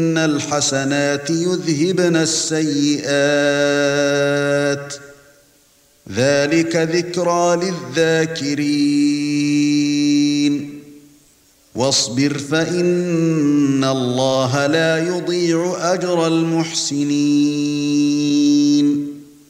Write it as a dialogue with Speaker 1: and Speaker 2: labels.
Speaker 1: إن الحسنات يذهبن السيئات ذلك ذكرى للذاكرين واصبر فإن الله لا يضيع أجر المحسنين